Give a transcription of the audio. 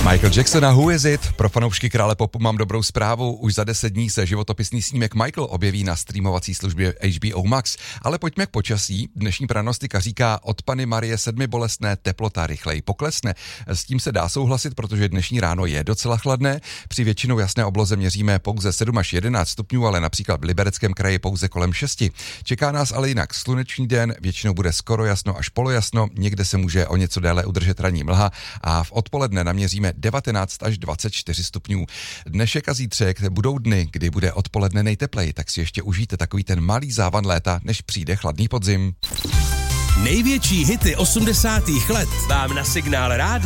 Michael Jackson a Who Is It? Pro fanoušky krále popu mám dobrou zprávu. Už za 10 dní se životopisný snímek Michael objeví na streamovací službě HBO Max. Ale pojďme k počasí. Dnešní pranostika říká od Panny Marie 7 bolestné, teplota rychleji poklesne. S tím se dá souhlasit, protože dnešní ráno je docela chladné. Při většinou jasné obloze měříme pouze 7 až 11 stupňů, ale například v Libereckém kraji pouze kolem 6. Čeká nás ale jinak slunečný den, většinou bude skoro jasno až polojasno, někde se může o něco déle udržet ranní mlha a v odpoledne naměříme 19 až 24 stupňů. Dnešek a zítřek budou dny, kdy bude odpoledne nejtepleji, tak si ještě užijte takový ten malý závan léta, než přijde chladný podzim. Největší hity 80. let vám na Signál rádi